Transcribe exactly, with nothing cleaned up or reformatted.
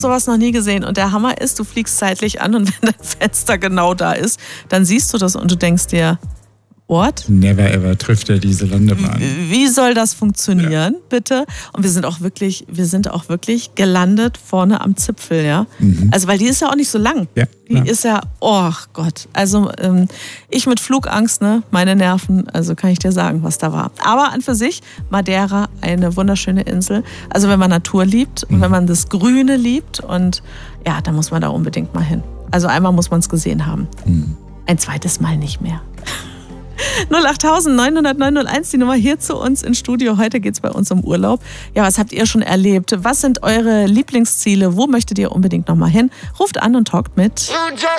sowas noch nie gesehen. Und der Hammer ist, du fliegst zeitlich an und wenn dein Fenster genau da ist, dann siehst du das und du denkst dir, what? Never ever trifft er diese Landebahn. Wie soll das funktionieren, ja. bitte? Und wir sind auch wirklich, wir sind auch wirklich gelandet vorne am Zipfel, ja. Mhm. Also weil die ist ja auch nicht so lang. Ja, die ja. ist ja, oh Gott. Also ähm, ich mit Flugangst, ne, meine Nerven, also kann ich dir sagen, was da war. Aber an für sich, Madeira, eine wunderschöne Insel. Also wenn man Natur liebt und mhm. wenn man das Grüne liebt und ja, dann muss man da unbedingt mal hin. Also einmal muss man es gesehen haben. Mhm. Ein zweites Mal nicht mehr. null acht neun null null neun null eins, die Nummer hier zu uns ins Studio. Heute geht es bei uns um Urlaub. Ja, was habt ihr schon erlebt? Was sind eure Lieblingsziele? Wo möchtet ihr unbedingt noch mal hin? Ruft an und talkt mit